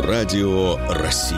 Радио России.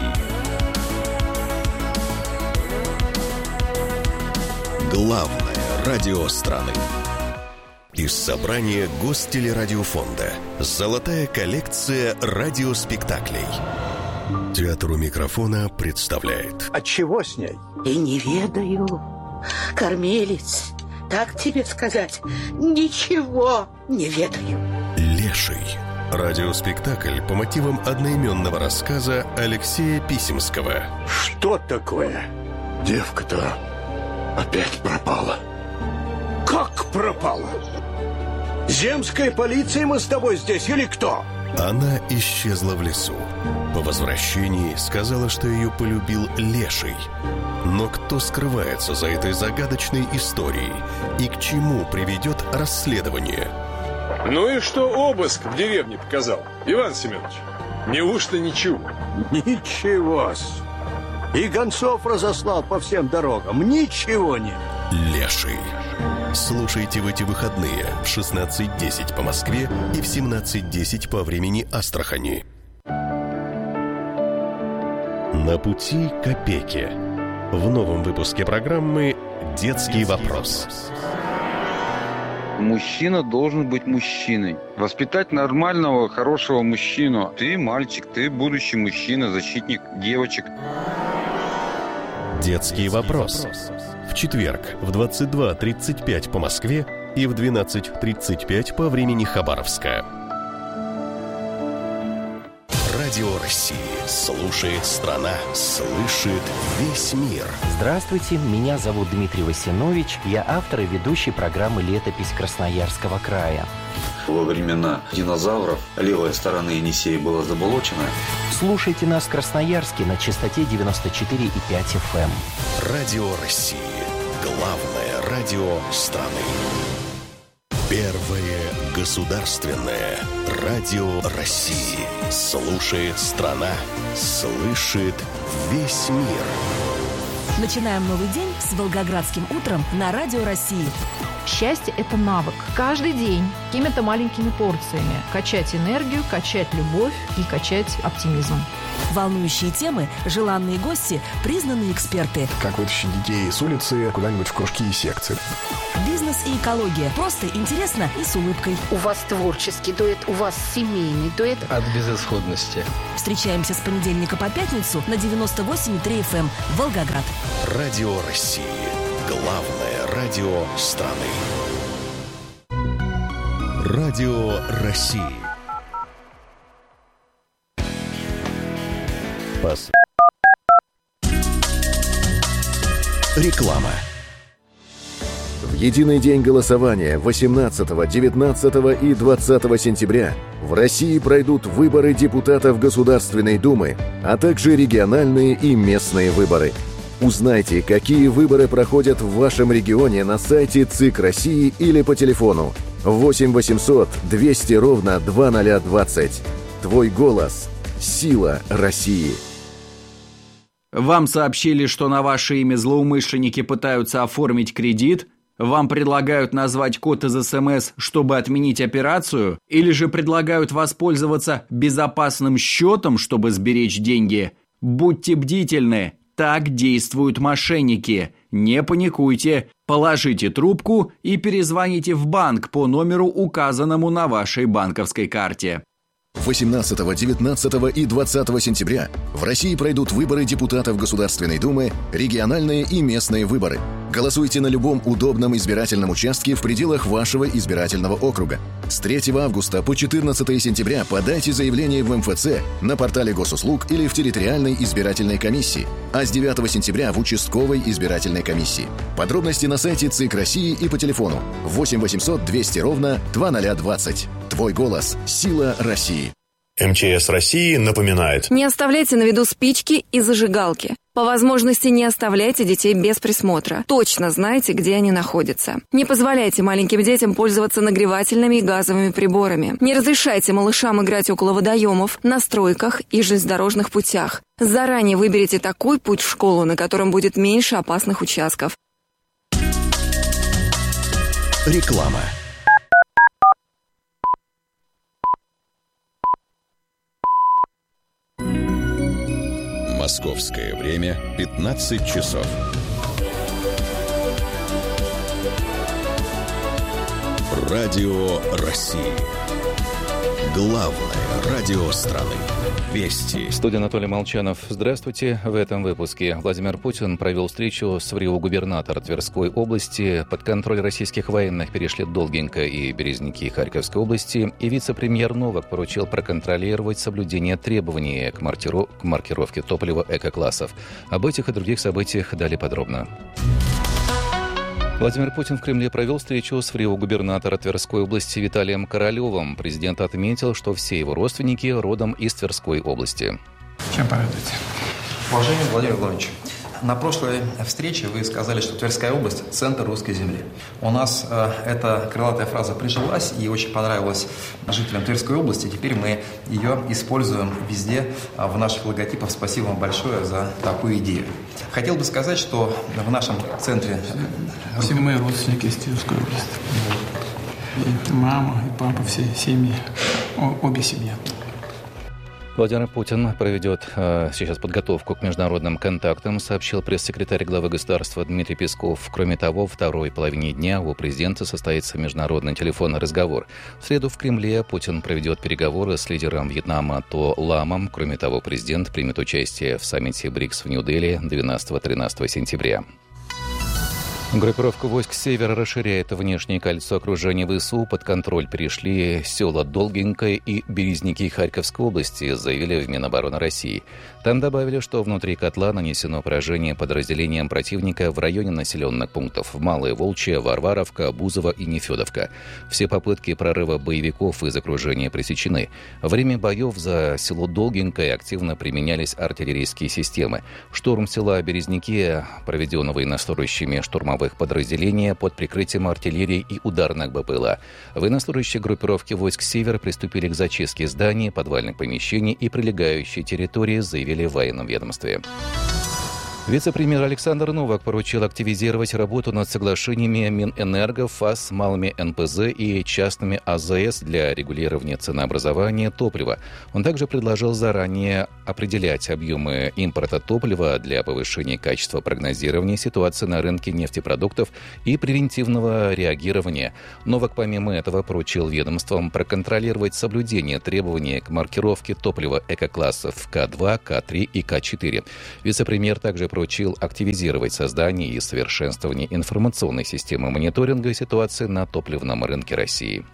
Главное радио страны. Из собрания Гостелерадиофонда «Золотая коллекция радиоспектаклей». Театр у микрофона представляет. А чего с ней? И не ведаю, кормилец, так тебе сказать, ничего не ведаю. Леший. Радиоспектакль по мотивам одноименного рассказа Алексея Писемского. Что такое? Девка-то опять пропала. Как пропала? Земская полиция мы с тобой здесь или кто? Она исчезла в лесу. По возвращении сказала, что ее полюбил Леший. Но кто скрывается за этой загадочной историей и к чему приведет расследование? Ну и что обыск в деревне показал, Иван Семенович? Неужто ничего? Ничего-с. И гонцов разослал по всем дорогам. Ничего нет. Леший. Слушайте в эти выходные в 16:10 по Москве и в 17:10 по времени Астрахани. На пути к опеке. В новом выпуске программы «Детский вопрос». Мужчина должен быть мужчиной. Воспитать нормального, хорошего мужчину. Ты мальчик, ты будущий мужчина, защитник девочек. «Детский вопрос». В четверг в 22:35 по Москве и в 12:35 по времени Хабаровска. Радио России. Слушает страна, слышит весь мир. Здравствуйте, меня зовут Дмитрий Васинович. Я автор и ведущий программы «Летопись Красноярского края». Во времена динозавров левая сторона Енисея была заболочена. Слушайте нас в Красноярске на частоте 94,5 FM. Радио России. Главное радио страны. Первое государственное радио России. Слушает страна, слышит весь мир. Начинаем новый день с Волгоградским утром на Радио России. Счастье – это навык. Каждый день какими-то маленькими порциями качать энергию, качать любовь и качать оптимизм. Волнующие темы, желанные гости, признанные эксперты. Как вытащить детей с улицы куда-нибудь в кружки и секции. Бизнес и экология. Просто интересно и с улыбкой. У вас творческий дуэт, у вас семейный дуэт. От безысходности. Встречаемся с понедельника по пятницу на 98,3 FM Волгоград. Радио России. Главное радио страны. Радио России. Реклама. В единый день голосования 18, 19 и 20 сентября в России пройдут выборы депутатов Государственной Думы, а также региональные и местные выборы. Узнайте, какие выборы проходят в вашем регионе на сайте ЦИК России или по телефону 8 800 200 ровно 2020. Твой голос – сила России. Вам сообщили, что на ваше имя злоумышленники пытаются оформить кредит? Вам предлагают назвать код из СМС, чтобы отменить операцию? Или же предлагают воспользоваться безопасным счетом, чтобы сберечь деньги? Будьте бдительны, так действуют мошенники. Не паникуйте, положите трубку и перезвоните в банк по номеру, указанному на вашей банковской карте. 18, 19 и 20 сентября в России пройдут выборы депутатов Государственной Думы, региональные и местные выборы. Голосуйте на любом удобном избирательном участке в пределах вашего избирательного округа. С 3 августа по 14 сентября подайте заявление в МФЦ, на портале госуслуг или в территориальной избирательной комиссии, а с 9 сентября в участковой избирательной комиссии. Подробности на сайте ЦИК России и по телефону 8 800 200 ровно 2020. Твой голос – сила России. МЧС России напоминает: не оставляйте на виду спички и зажигалки. По возможности не оставляйте детей без присмотра. Точно знайте, где они находятся. Не позволяйте маленьким детям пользоваться нагревательными и газовыми приборами. Не разрешайте малышам играть около водоемов, на стройках и железнодорожных путях. Заранее выберите такой путь в школу, на котором будет меньше опасных участков. Реклама. Московское время 15 часов. Радио России. Главное радио страны. Вести. Студия Анатолий Молчанов. Здравствуйте. В этом выпуске Владимир Путин провел встречу с врио-губернатором Тверской области. Под контроль российских военных перешли Долгинка и Березники Харьковской области. И вице-премьер Новак поручил проконтролировать соблюдение требований к маркировке топлива эко-классов. Об этих и других событиях далее подробно. Владимир Путин в Кремле провел встречу с врио-губернатором Тверской области Виталием Королевым. Президент отметил, что все его родственники родом из Тверской области. Чем порадуете? Уважаемый Владимир Владимирович, на прошлой встрече вы сказали, что Тверская область – центр русской земли. У нас эта крылатая фраза прижилась и очень понравилась жителям Тверской области. Теперь мы ее используем везде в наших логотипах. Спасибо вам большое за такую идею. Хотел бы сказать, что в нашем центре... Все мои родственники из Тверской области. И мама, и папа, все семьи, обе семьи. Владимир Путин проведет сейчас подготовку к международным контактам, сообщил пресс-секретарь главы государства Дмитрий Песков. Кроме того, в второй половине дня у президента состоится международный телефонный разговор. В среду в Кремле Путин проведет переговоры с лидером Вьетнама То Ламом. Кроме того, президент примет участие в саммите БРИКС в Нью-Дели 12-13 сентября. Группировка войск «Север» расширяет внешнее кольцо окружения ВСУ. Под контроль перешли села Долгинка и Березники Харьковской области, заявили в Минобороны России. Там добавили, что внутри котла нанесено поражение подразделениям противника в районе населенных пунктов Малая Волчья, Варваровка, Бузово и Нефедовка. Все попытки прорыва боевиков из окружения пресечены. Во время боев за село Долгинка активно применялись артиллерийские системы. Штурм села Березники проведен военнослужащими штурмовых подразделения под прикрытием артиллерии и ударных БПЛА. Военнослужащие группировки войск «Север» приступили к зачистке зданий, подвальных помещений и прилегающей территории, заявили в военном ведомстве. Вице-премьер Александр Новак поручил активизировать работу над соглашениями Минэнерго, ФАС с малыми НПЗ и частными АЗС для регулирования ценообразования топлива. Он также предложил заранее определять объемы импорта топлива для повышения качества прогнозирования ситуации на рынке нефтепродуктов и превентивного реагирования. Новак, помимо этого, поручил ведомствам проконтролировать соблюдение требований к маркировке топлива эко-классов К2, К3 и К4. Вице-премьер также поручил активизировать создание и совершенствование информационной системы мониторинга ситуации на топливном рынке России.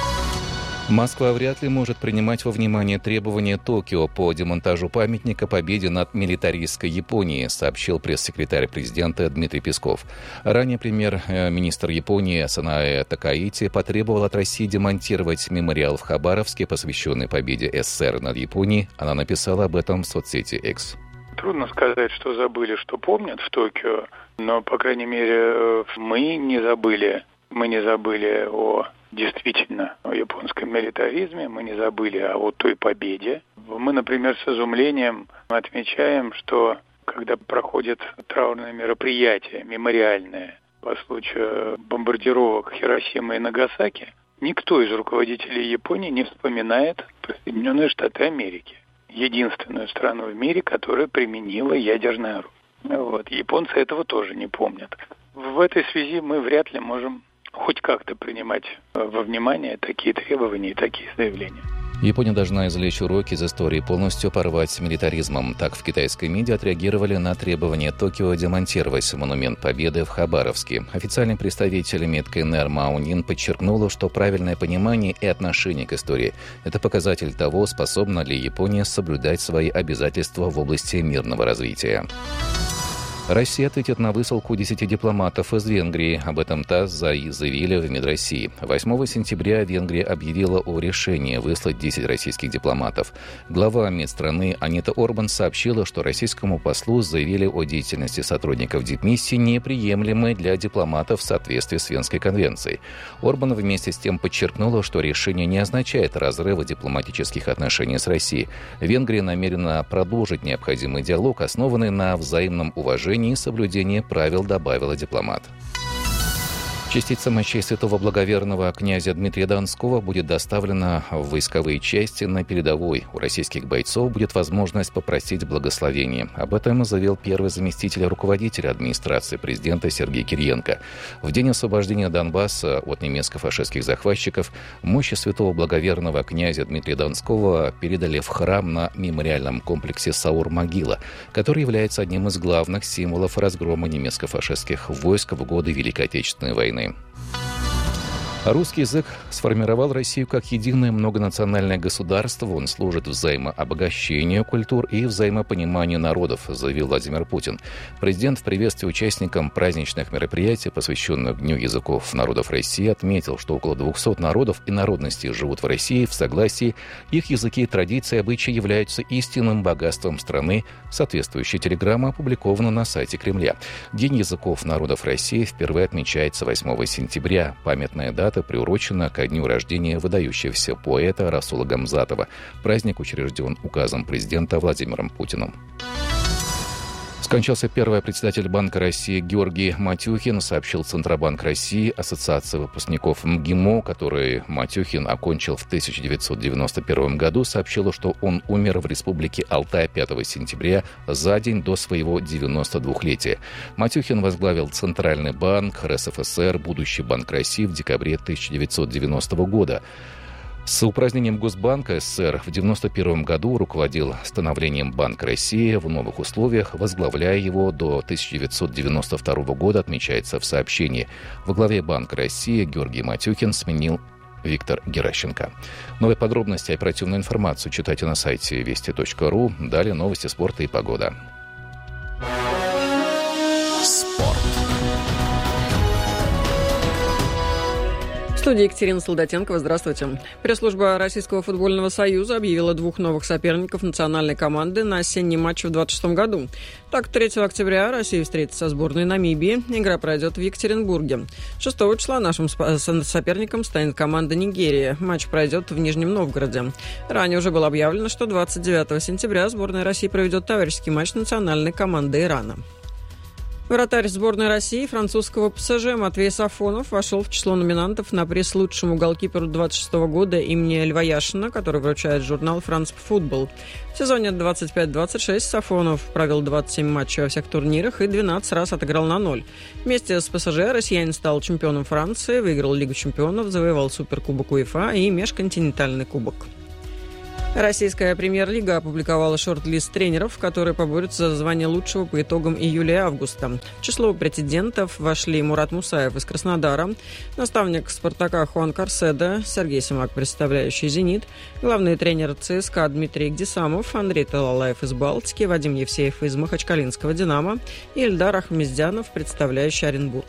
Москва вряд ли может принимать во внимание требования Токио по демонтажу памятника победе над милитаристской Японией, сообщил пресс-секретарь президента Дмитрий Песков. Ранее премьер-министр Японии Санае Такаити потребовал от России демонтировать мемориал в Хабаровске, посвященный победе СССР над Японией. Она написала об этом в соцсети X. Трудно сказать, что забыли, что помнят в Токио, но, по крайней мере, мы не забыли. Мы не забыли о японском милитаризме, мы не забыли о той победе. Мы, например, с изумлением отмечаем, что когда проходят траурные мероприятия, мемориальные, по случаю бомбардировок Хиросимы и Нагасаки, никто из руководителей Японии не вспоминает про Соединенные Штаты Америки. Единственную страну в мире, которая применила ядерное оружие. Японцы этого тоже не помнят. В этой связи мы вряд ли можем хоть как-то принимать во внимание такие требования и такие заявления. Япония должна извлечь уроки из истории, полностью порвать с милитаризмом. Так в китайской МИДе отреагировали на требование Токио демонтировать монумент Победы в Хабаровске. Официальный представитель МИД КНР Мао Нин подчеркнула, что правильное понимание и отношение к истории – это показатель того, способна ли Япония соблюдать свои обязательства в области мирного развития. Россия ответит на высылку 10 дипломатов из Венгрии. Об этом ТАСС заявили в МИД России. 8 сентября Венгрия объявила о решении выслать 10 российских дипломатов. Глава МИД страны Анита Орбан сообщила, что российскому послу заявили о деятельности сотрудников дипмиссии неприемлемой для дипломатов в соответствии с Венской конвенцией. Орбан вместе с тем подчеркнула, что решение не означает разрыва дипломатических отношений с Россией. Венгрия намерена продолжить необходимый диалог, основанный на взаимном уважении и соблюдении правил, добавила дипломат. Частица мощей святого благоверного князя Дмитрия Донского будет доставлена в войсковые части на передовой. У российских бойцов будет возможность попросить благословения. Об этом заявил первый заместитель руководителя администрации президента Сергей Кириенко. В день освобождения Донбасса от немецко-фашистских захватчиков мощи святого благоверного князя Дмитрия Донского передали в храм на мемориальном комплексе Саур-Могила, который является одним из главных символов разгрома немецко-фашистских войск в годы Великой Отечественной войны. Русский язык сформировал Россию как единое многонациональное государство. Он служит взаимообогащению культур и взаимопониманию народов, заявил Владимир Путин. Президент в приветствии участникам праздничных мероприятий, посвященных Дню языков народов России, отметил, что около 200 народов и народностей живут в России в согласии. Их языки, традиции и обычаи являются истинным богатством страны. Соответствующая телеграмма опубликована на сайте Кремля. День языков народов России впервые отмечается 8 сентября. Памятная дата приурочена ко дню рождения выдающегося поэта Расула Гамзатова. Праздник учрежден указом президента Владимиром Путиным. Скончался первый председатель Банка России Георгий Матюхин, сообщил Центробанк России. Ассоциация выпускников МГИМО, который Матюхин окончил в 1991 году, сообщила, что он умер в Республике Алтай 5 сентября, за день до своего 92-летия. Матюхин возглавил Центральный банк РСФСР, будущий Банк России в декабре 1990 года. С упразднением Госбанка СССР в 1991 году руководил становлением Банка России в новых условиях, возглавляя его до 1992 года, отмечается в сообщении. Во главе Банка России Георгий Матюхин сменил Виктор Геращенко. Новые подробности и оперативную информацию читайте на сайте вести.ру. Далее новости спорта и погода. Спорт. В студии Екатерина Солдатенкова. Здравствуйте. Пресс-служба Российского футбольного союза объявила двух новых соперников национальной команды на осенний матч в 2026 году. Так, 3 октября Россия встретится со сборной Намибии. Игра пройдет в Екатеринбурге. 6 числа нашим соперником станет команда Нигерии. Матч пройдет в Нижнем Новгороде. Ранее уже было объявлено, что 29 сентября сборная России проведет товарищеский матч национальной команды Ирана. Вратарь сборной России французского ПСЖ Матвей Сафонов вошел в число номинантов на приз лучшему голкиперу 26 года имени Льва Яшина, который вручает журнал «France Football». В сезоне 25-26 Сафонов провел 27 матчей во всех турнирах и 12 раз отыграл на 0. Вместе с ПСЖ россиянин стал чемпионом Франции, выиграл Лигу чемпионов, завоевал Суперкубок УЕФА и Межконтинентальный кубок. Российская премьер-лига опубликовала шорт-лист тренеров, которые поборются за звание лучшего по итогам июля и августа. В число претендентов вошли Мурат Мусаев из Краснодара, наставник «Спартака» Хуан Карседо, Сергей Симак, представляющий «Зенит», главный тренер ЦСКА Дмитрий Гдисамов, Андрей Талалаев из Балтики, Вадим Евсеев из Махачкалинского «Динамо» и Ильдар Ахмездянов, представляющий Оренбург.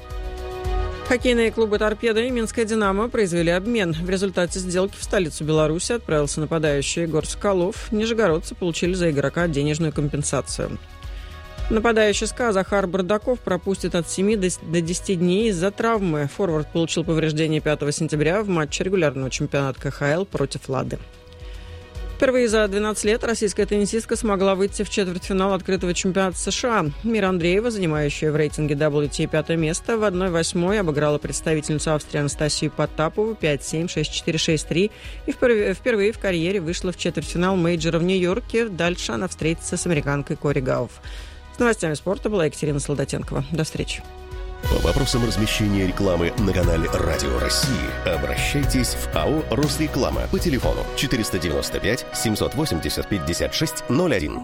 Хоккейные клубы «Торпедо» и «Минская Динамо» произвели обмен. В результате сделки в столицу Беларуси отправился нападающий Егор Соколов. Нижегородцы получили за игрока денежную компенсацию. Нападающий СКА Захар Бардаков пропустит от 7 до 10 дней из-за травмы. Форвард получил повреждение 5 сентября в матче регулярного чемпионата КХЛ против «Лады». Впервые за 12 лет российская теннисистка смогла выйти в четвертьфинал открытого чемпионата США. Мира Андреева, занимающая в рейтинге WTA 5 место, в 1/8 обыграла представительницу Австрии Анастасию Потапову 5-7, 6-4, 6-3 и впервые в карьере вышла в четвертьфинал мейджора в Нью-Йорке. Дальше она встретится с американкой Кори Гауфф. С новостями спорта была Екатерина Солдатенкова. До встречи. По вопросам размещения рекламы на канале «Радио России» обращайтесь в АО «Росреклама» по телефону 495 780 56 01.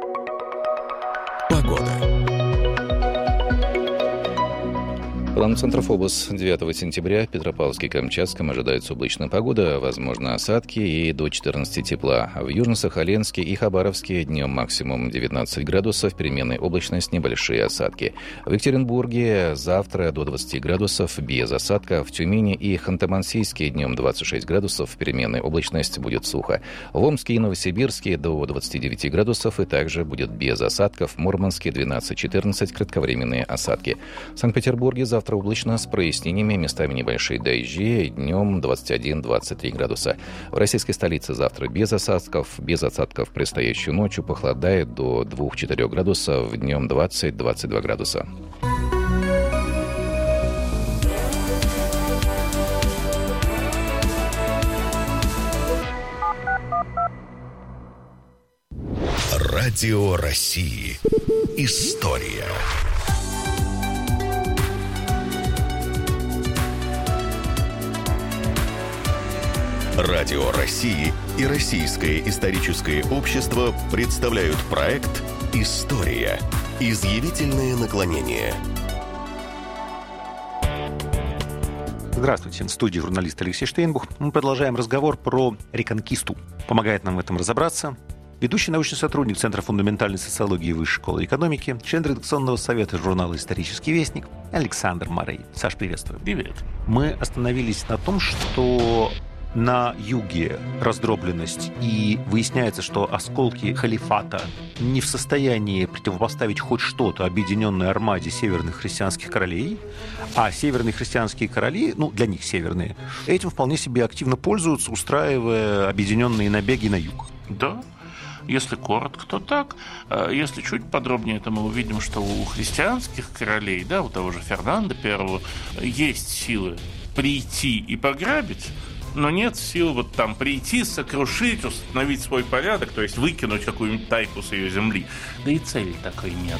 Погода. По данным Центра ФОБОС, 9 сентября в Петропавловске и Камчатском ожидается облачная погода, возможно осадки и до 14 тепла. В Южно-Сахалинске и Хабаровске днем максимум 19 градусов, переменная облачность, небольшие осадки. В Екатеринбурге завтра до 20 градусов, без осадков. В Тюмени и Ханты-Мансийске днем 26 градусов, переменная облачность, будет сухо. В Омске и Новосибирске до 29 градусов и также будет без осадков. В Мурманске 12-14, кратковременные осадки. В Санкт-Петербурге завтра облачно с прояснениями, местами небольшие дожди, днем 21-23 градуса. В российской столице завтра без осадков предстоящую ночью похолодает до 2-4 градусов, днем 20-22 градуса. Радио России. История. Радио России и Российское историческое общество представляют проект «История. Изъявительное наклонение». Здравствуйте, в студии журналист Алексей Штейнбух. Мы продолжаем разговор про реконкисту. Помогает нам в этом разобраться ведущий научный сотрудник Центра фундаментальной социологии Высшей школы экономики, член редакционного совета журнала «Исторический вестник» Александр Морей. Саш, приветствую. Привет. Мы остановились на том, что на юге раздробленность, и выясняется, что осколки халифата не в состоянии противопоставить хоть что-то объединенной армаде северных христианских королей, а северные христианские короли, для них северные, этим вполне себе активно пользуются, устраивая объединенные набеги на юг. Да. Если коротко, то так. Если чуть подробнее, то мы увидим, что у христианских королей, у того же Фердинанда I, есть силы прийти и пограбить, но нет сил прийти, сокрушить, установить свой порядок, то есть выкинуть какую-нибудь тайпу с ее земли. Да и цели такой нет.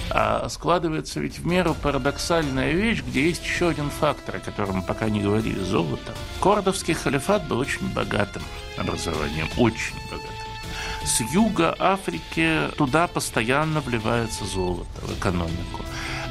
А складывается ведь в меру парадоксальная вещь, где есть еще один фактор, о котором мы пока не говорили – золото. Кордовский халифат был очень богатым образованием, очень богатым. С юга Африки туда постоянно вливается золото в экономику.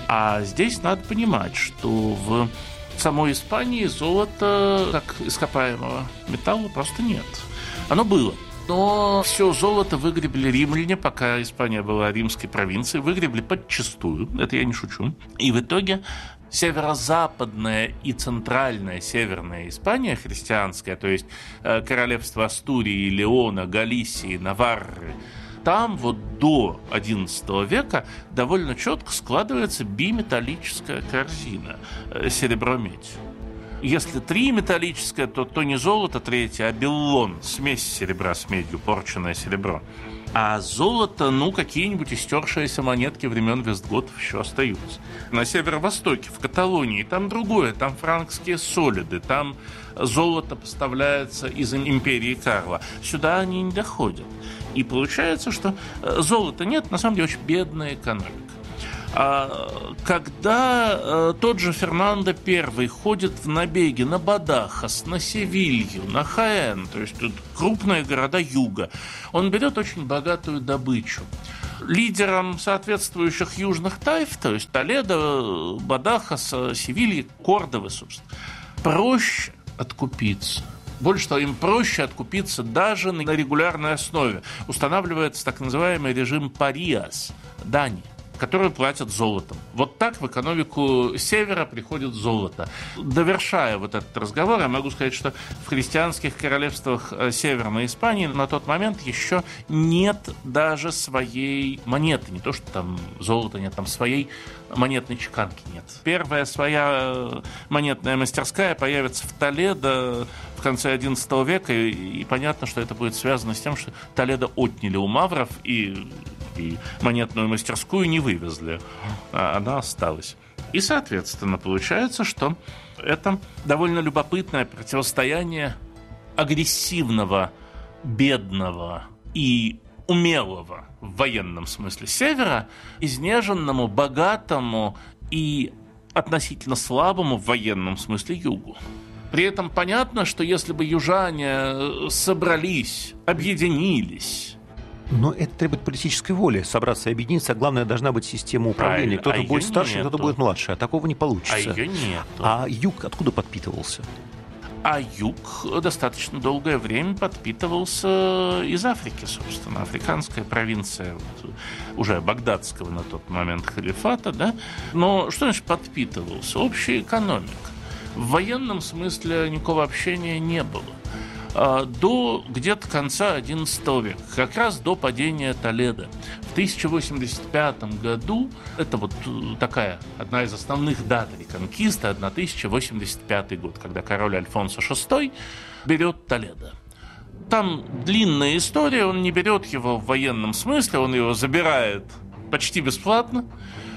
А здесь надо понимать, что в самой Испании золота, как ископаемого металла, просто нет. Оно было. Но все золото выгребли римляне, пока Испания была римской провинцией, выгребли подчистую, это я не шучу. И в итоге северо-западная и центральная северная Испания христианская, то есть королевство Астурии, Леона, Галисии, Наварры, там до XI века довольно четко складывается биметаллическая корзина серебро-медь. Если триметаллическая, то не золото третье, а беллон, смесь серебра с медью, порченное серебро. А золото, какие-нибудь истершиеся монетки времен вестготов еще остаются. На северо-востоке, в Каталонии, там другое, там франкские солиды, там золото поставляется из империи Карла. Сюда они не доходят. И получается, что золота нет, на самом деле очень бедная экономика. А когда тот же Фернандо I ходит в набеги на Бадахас, на Севилью, на Хаэн, то есть тут крупные города юга, он берет очень богатую добычу. Лидерам соответствующих южных тайф, то есть Толедо, Бадахаса, Севильи, Кордовы, собственно, проще откупиться. Больше того, им проще откупиться даже на регулярной основе. Устанавливается так называемый режим париас, дани, которые платят золотом. Вот так в экономику севера приходит золото. Довершая этот разговор, я могу сказать, что в христианских королевствах Северной Испании на тот момент еще нет даже своей монеты. Не то, что там золота нет, там своей монетной чеканки нет. Первая своя монетная мастерская появится в Толедо в конце XI века, и понятно, что это будет связано с тем, что Толедо отняли у мавров, и монетную мастерскую не вывезли, а она осталась. И, соответственно, получается, что это довольно любопытное противостояние агрессивного, бедного и умелого в военном смысле севера, изнеженному, богатому и относительно слабому в военном смысле югу. При этом понятно, что если бы южане собрались, объединились... Но это требует политической воли, собраться и объединиться. А главное, должна быть система управления. Кто-то будет старше, кто-то будет младше. А такого не получится. А ее нет. А юг откуда подпитывался? А юг достаточно долгое время подпитывался из Африки, собственно. Африканская провинция уже багдадского на тот момент халифата, да? Но что значит подпитывался? Общая экономика. В военном смысле никакого общения не было. До где-то конца XI века, как раз до падения Толедо. В 1085 году, это такая одна из основных дат реконкисты, 1085 год, когда король Альфонсо VI берет Толедо. Там длинная история, он не берет его в военном смысле, он его забирает почти бесплатно,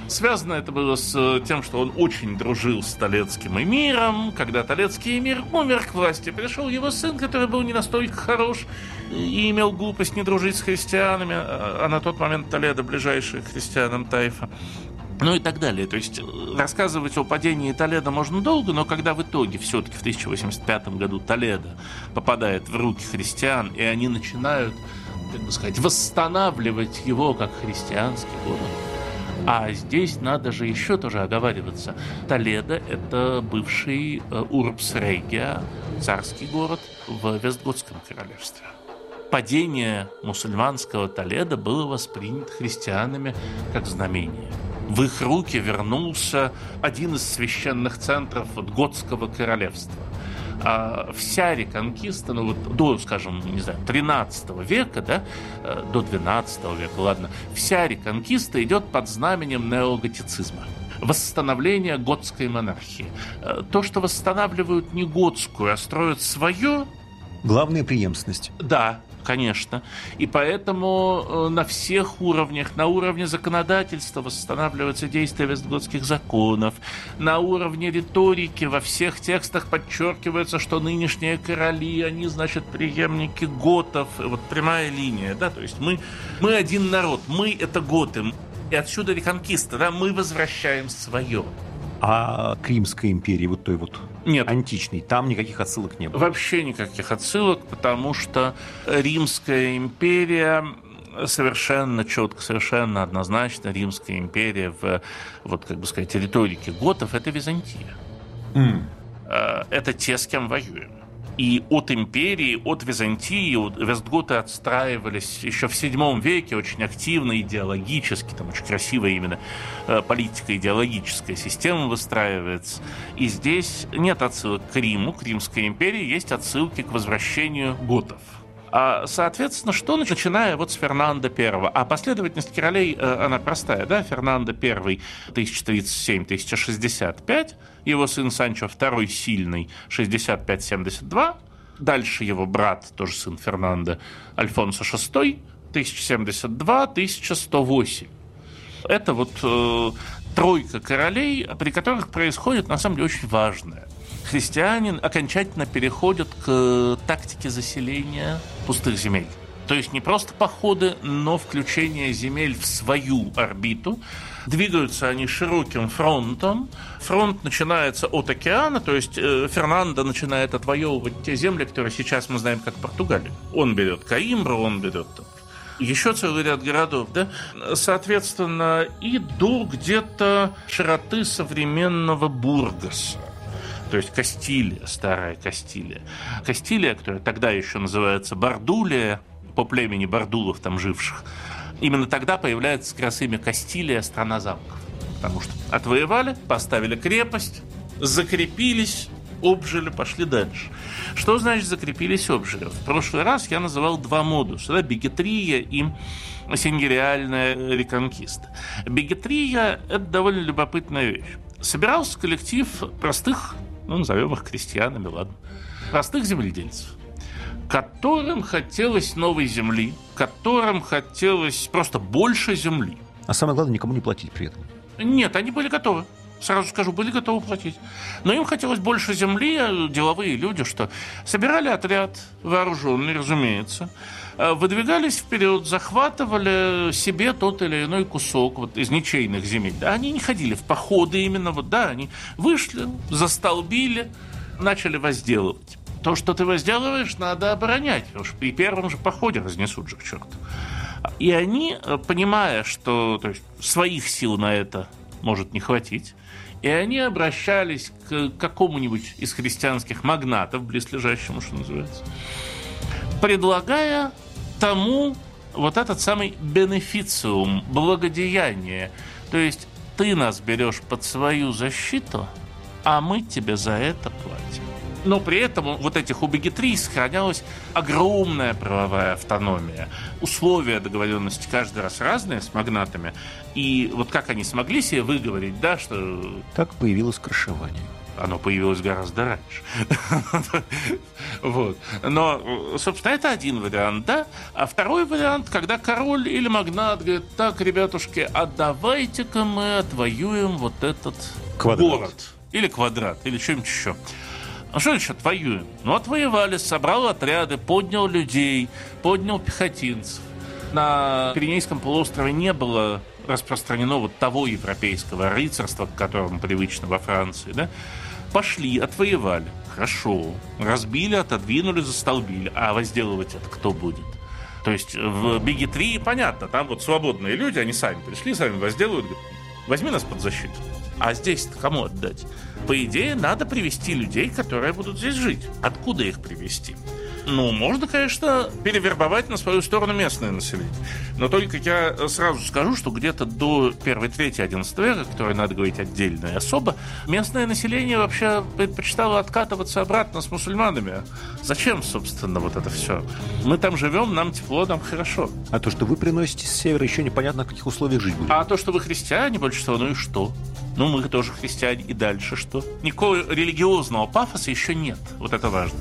Связано это было с тем, что он очень дружил с Толедским эмиром. Когда Толедский эмир умер, к власти пришел его сын, который был не настолько хорош и имел глупость не дружить с христианами, а на тот момент Толедо ближайшая к христианам тайфа. Ну и так далее. То есть рассказывать о падении Толедо можно долго, но когда в итоге все-таки в 1085 году Толедо попадает в руки христиан, и они начинают, как бы сказать, восстанавливать его как христианский город. А здесь надо же еще тоже оговариваться. Толедо – это бывший Урбс Региа, царский город в Вестготском королевстве. Падение мусульманского Толедо было воспринято христианами как знамение. В их руки вернулся один из священных центров Готского королевства. А вся реконкиста, до, скажем, не знаю, 13 века, да, до 12 века, ладно, вся реконкиста идет под знаменем неоготицизма. Восстановление готской монархии. То, что восстанавливают не готскую, а строят свое... Главная преемственность. Да, конечно. И поэтому на всех уровнях, на уровне законодательства восстанавливаются действия вестготских законов, на уровне риторики во всех текстах подчеркивается, что нынешние короли, они, значит, преемники готов. Вот прямая линия, да, то есть мы один народ, мы это готы. И отсюда реконкиста, да, мы возвращаем свое. А к Римской империи, вот той вот нет, античной, там никаких отсылок не было? Вообще никаких отсылок, потому что Римская империя совершенно четко, совершенно однозначно, Римская империя в, вот, как бы сказать, риторике готов – это Византия. Это те, с кем воюем. И от империи, от Византии вестготы отстраивались еще в VII веке очень активно, идеологически, там очень красивая именно политика, идеологическая система выстраивается. И здесь нет отсылок к Риму, к Римской империи, есть отсылки к возвращению готов. Соответственно, что начиная вот с Фернандо I, а последовательность королей, она простая, да, Фернандо I 1037-1065, его сын Санчо II сильный 65-72, дальше его брат, тоже сын Фернандо, Альфонсо VI 1072-1108. Это вот тройка королей, при которых происходит, на самом деле, очень важное. Христиане окончательно переходят к тактике заселения пустых земель. То есть не просто походы, но включение земель в свою орбиту. Двигаются они широким фронтом. Фронт начинается от океана, то есть Фернандо начинает отвоевывать те земли, которые сейчас мы знаем как Португалию. Он берет Коимбру, он берет еще целый ряд городов, да? Соответственно, и до где-то широты современного Бургаса. То есть Кастилия, старая Кастилия. Кастилия, которая тогда еще называется Бардулия, по племени бардулов там живших, именно тогда появляется как раз имя Кастилия, страна замков. Потому что отвоевали, поставили крепость, закрепились, обжили, пошли дальше. Что значит закрепились, обжили? В прошлый раз я называл два модуса, да, бигетрия и сеньориальная реконкиста. Бигетрия – это довольно любопытная вещь. Собирался коллектив простых, назовем их крестьянами, ладно, простых земледельцев, которым хотелось новой земли, которым хотелось просто больше земли. А самое главное, никому не платить при этом. Нет, они были готовы. Сразу скажу, были готовы платить. Но им хотелось больше земли, деловые люди, что собирали отряд, вооруженный, разумеется, выдвигались вперед, захватывали себе тот или иной кусок вот, из ничейных земель. Да, они не ходили в походы именно, вот, да, они вышли, застолбили, начали возделывать. То, что ты возделываешь, надо оборонять, потому что при первом же походе разнесут же к черту. И они, понимая, что то есть, своих сил на это может не хватить, и они обращались к какому-нибудь из христианских магнатов, близлежащему, что называется, предлагая тому вот этот самый бенефициум, благодеяние. То есть ты нас берешь под свою защиту, а мы тебе за это платим. Но при этом вот этих у бигетрий сохранялась огромная правовая автономия. Условия договоренности каждый раз разные с магнатами. И вот как они смогли себе выговорить, да, что... Так появилось крышевание. Оно появилось гораздо раньше. Вот. Но, собственно, это один вариант, да? А второй вариант, когда король или магнат говорит: так, ребятушки, а давайте-ка мы отвоюем вот этот город. Или квадрат, или что-нибудь еще. А что значит отвоюем? Ну, отвоевали, собрал отряды, поднял людей, поднял пехотинцев. На Пиренейском полуострове не было распространено вот того европейского рыцарства, к которому привычно во Франции, да? Пошли, отвоевали. Хорошо. Разбили, отодвинули, застолбили. А возделывать это кто будет? То есть в Биге 3 понятно, там вот свободные люди, они сами пришли, сами возделывают, говорят: возьми нас под защиту. А здесь-то кому отдать? По идее, надо привести людей, которые будут здесь жить. Откуда их привести? Ну, можно, конечно, перевербовать на свою сторону местное население. Но только я сразу скажу, что где-то до 1-3-11 века, которое надо говорить отдельно и особо, местное население вообще предпочитало откатываться обратно с мусульманами. Зачем, собственно, вот это все? Мы там живем, нам тепло, нам хорошо. А то, что вы приносите с севера, еще непонятно, в каких условиях жить будете. А то, что вы христиане, больше всего, ну и что? Ну, мы тоже христиане, и дальше что? Никакого религиозного пафоса еще нет. Вот это важно.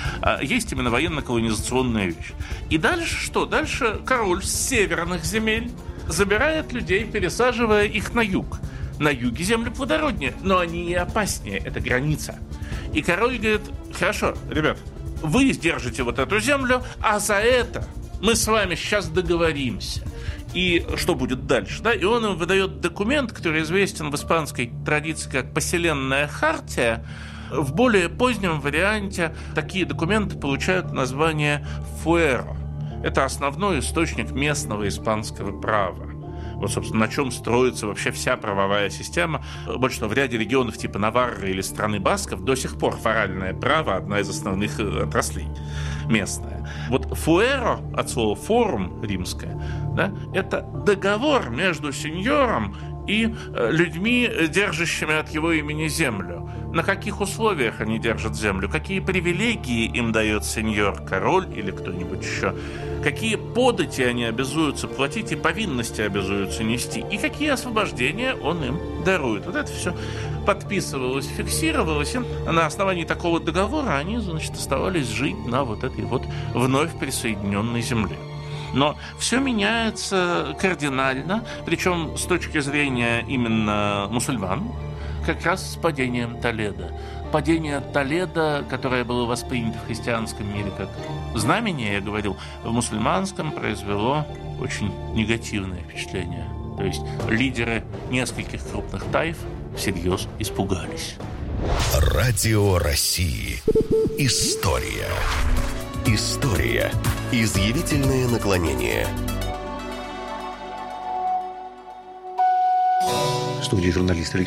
Есть именно военно-колонизационная вещь. И дальше что? Дальше король с северных земель забирает людей, пересаживая их на юг. На юге земли плодороднее, но они и опаснее. Это граница. И король говорит: хорошо, ребят, вы держите вот эту землю, а за это мы с вами сейчас договоримся. И что будет дальше? Да? И он им выдает документ, который известен в испанской традиции как «Поселенная хартия». В более позднем варианте такие документы получают название «фуэро». Это основной источник местного испанского права. Вот, собственно, на чем строится вообще вся правовая система. Больше того, в ряде регионов типа Наварры или страны Басков до сих пор форальное право – одна из основных отраслей местная. Вот фуэро, от слова форум римское, да, это договор между сеньором и людьми, держащими от его имени землю. На каких условиях они держат землю, какие привилегии им дает сеньор, король или кто-нибудь еще, какие подати они обязуются платить и повинности обязуются нести, и какие освобождения он им дарует. Вот это все подписывалось, фиксировалось, и на основании такого договора они, значит, оставались жить на вот этой вот вновь присоединенной земле. Но все меняется кардинально, причем с точки зрения именно мусульман, как раз с падением Толедо. Падение Толедо, которое было воспринято в христианском мире как знамение, я говорил, в мусульманском произвело очень негативное впечатление. То есть лидеры нескольких крупных таиф всерьез испугались. Радио России. История. История. Изъявительные наклонения. В студии журналист Алексей